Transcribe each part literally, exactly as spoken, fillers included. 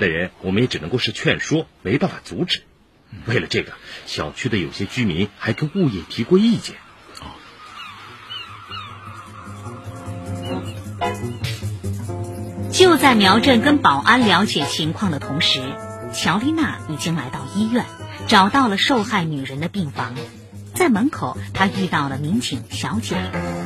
的人，我们也只能够是劝说，没办法阻止。为了这个，小区的有些居民还跟物业提过意见。 就在苗振跟保安了解情况的同时，乔丽娜已经来到医院，找到了受害女人的病房。在门口，她遇到了民警小贾。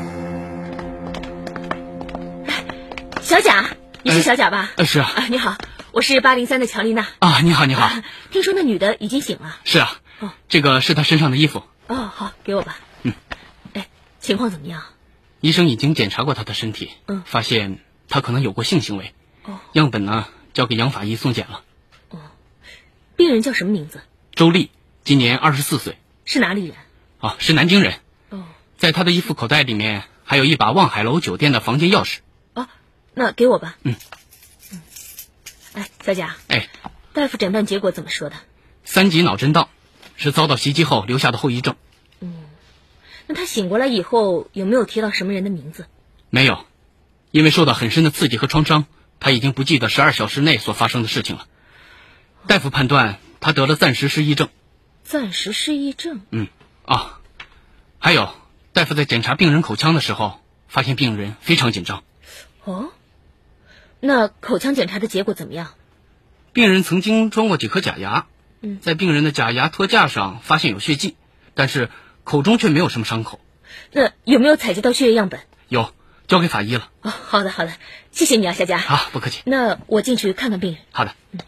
小贾，你是小贾吧？ 呃，是啊。 啊，你好，我是八零三的乔丽娜。 啊，你好，你好。 啊、听说那女的已经醒了。 是啊。 哦， 这个是她身上的衣服。 哦，好，给我吧。 嗯。 哎，情况怎么样？ 医生已经检查过她的身体， 嗯， 发现她可能有过性行为。 哦。 样本呢，交给杨法医送检了。 哦。病人叫什么名字？ 周丽，今年二十四岁。 是哪里人？ 啊，是南京人。 哦。 在她的衣服口袋里面还有一把望海楼酒店的房间钥匙。 哦，那给我吧。 嗯。 嗯。哎，小贾。 哎。 大夫诊断结果怎么说的？ 三级脑震荡，是遭到袭击后留下的后遗症。 嗯。那他醒过来以后有没有提到什么人的名字？ 没有，因为受到很深的刺激和创伤，他已经不记得十二小时内所发生的事情了。大夫判断他得了暂时失忆症。 暂时失忆症？ 嗯。啊，还有，大夫在检查病人口腔的时候，发现病人非常紧张。 哦，那口腔检查的结果怎么样？ 病人曾经装过几颗假牙， 嗯， 在病人的假牙托架上发现有血迹，但是口中却没有什么伤口。 那有没有采集到血液样本？ 有，交给法医了。 哦，好的好的，谢谢你啊，小贾。 好，不客气。 那我进去看看病人。 好的。 嗯。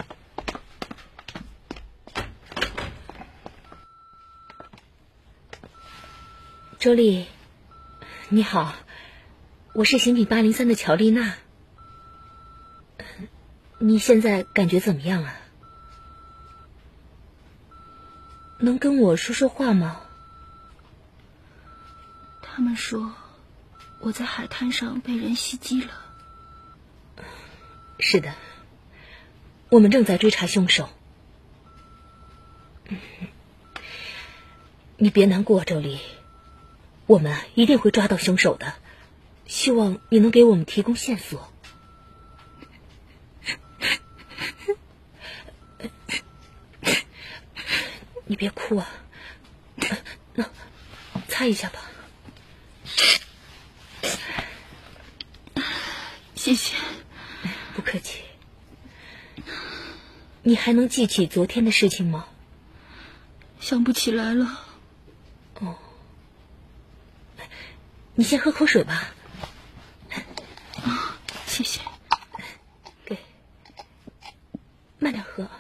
周丽，你好，我是刑警八零三的乔丽娜。你现在感觉怎么样啊？能跟我说说话吗？ 他们说我在海滩上被人袭击了。 是的，我们正在追查凶手。你别难过，周丽，我们一定会抓到凶手的，希望你能给我们提供线索。你别哭啊，那擦一下吧。 谢谢。 不客气。你还能记起昨天的事情吗？ 想不起来了。 哦，你先喝口水吧。 啊，谢谢。 给，慢点喝。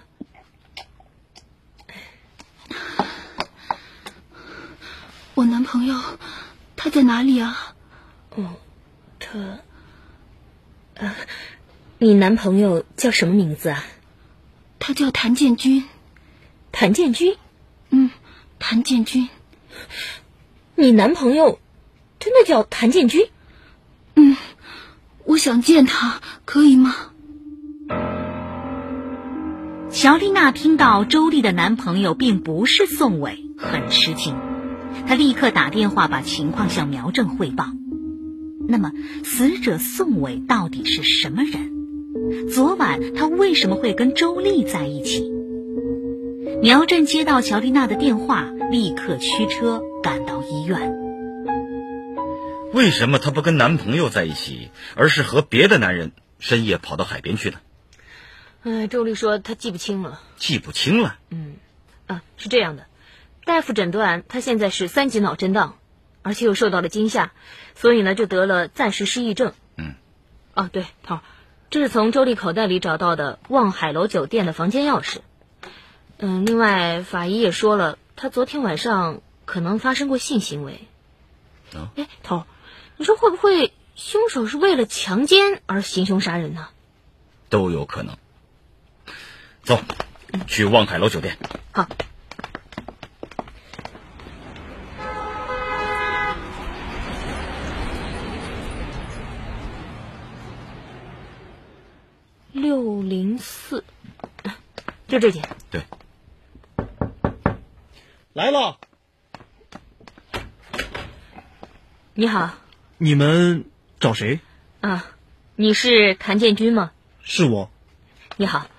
我男朋友他在哪里啊？ 哦，他，啊，你男朋友叫什么名字啊？ 他叫谭建军。 谭建军？ 嗯，谭建军。 你男朋友真的叫谭建军？ 嗯，我想见他，可以吗？ 乔丽娜听到周丽的男朋友并不是宋伟，很吃惊。她立刻打电话把情况向苗振汇报。那么，死者宋伟到底是什么人？昨晚他为什么会跟周丽在一起？苗振接到乔丽娜的电话，立刻驱车赶到医院。 为什么她不跟男朋友在一起，而是和别的男人深夜跑到海边去呢？ 哎，周丽说她记不清了。 记不清了？ 嗯，啊，是这样的，大夫诊断她现在是三级脑震荡，而且又受到了惊吓，所以呢就得了暂时失忆症。 嗯。 哦，对，头，这是从周丽口袋里找到的望海楼酒店的房间钥匙。嗯，另外法医也说了，她昨天晚上可能发生过性行为。 哦。 哎，头，你说会不会凶手是为了强奸而行凶杀人呢？ 都有可能。走，去望海楼酒店。 好。六零四，就这间。 对。 来了。 你好。 你们找谁？ 啊，你是谭建军吗？ 是我。 你好。